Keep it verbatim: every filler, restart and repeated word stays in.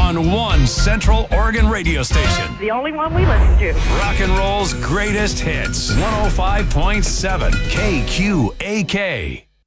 on one Central Oregon radio station. The only one we listen to. Rock and roll's greatest hits. one oh five point seven K Q A K.